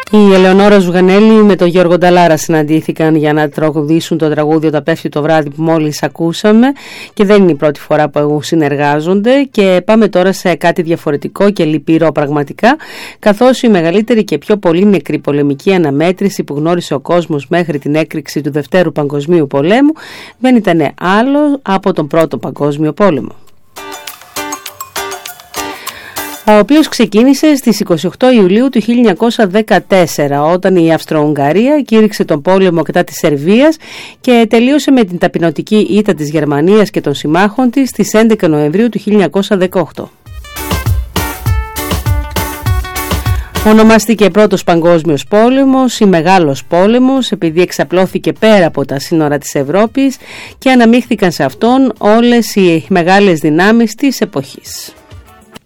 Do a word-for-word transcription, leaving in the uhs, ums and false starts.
Η Ελεονόρα Ζουγανέλη με τον Γιώργο Νταλάρα συναντήθηκαν για να τραγουδήσουν το τραγούδι «Όταν πέφτει το βράδυ» που μόλις ακούσαμε, και δεν είναι η πρώτη φορά που συνεργάζονται. Και πάμε τώρα σε κάτι διαφορετικό και λυπηρό πραγματικά, καθώς η μεγαλύτερη και πιο πολύ νεκρή πολεμική αναμέτρηση που γνώρισε ο κόσμος μέχρι την έκρηξη του Δευτέρου Παγκοσμίου Πολέμου δεν ήταν άλλο από τον Πρώτο Παγκόσμιο Πόλεμο, ο οποίος ξεκίνησε στις είκοσι οκτώ Ιουλίου του χίλια εννιακόσια δεκατέσσερα, όταν η Αυστρο-Ουγγαρία κήρυξε τον πόλεμο κατά της Σερβίας και τελείωσε με την ταπεινωτική ήττα της Γερμανίας και των συμμάχων της στις έντεκα Νοεμβρίου του χίλια εννιακόσια δεκαοκτώ. Ονομάστηκε Πρώτος Παγκόσμιος Πόλεμος ή Μεγάλος Πόλεμος επειδή εξαπλώθηκε πέρα από τα σύνορα της Ευρώπης και αναμίχθηκαν σε αυτόν όλες οι μεγάλες δυνάμεις της εποχής.